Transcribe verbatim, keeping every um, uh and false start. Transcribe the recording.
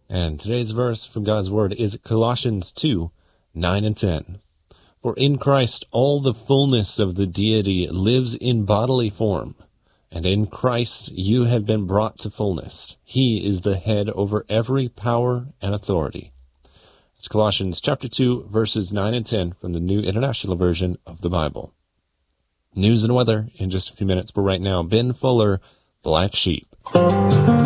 And today's verse from God's Word is Colossians two, nine and ten. For in Christ all the fullness of the deity lives in bodily form, and in Christ you have been brought to fullness. He is the head over every power and authority. It's Colossians chapter two, verses nine and ten from the New International Version of the Bible. News and weather in just a few minutes, but right now, Ben Fuller, Black Sheep.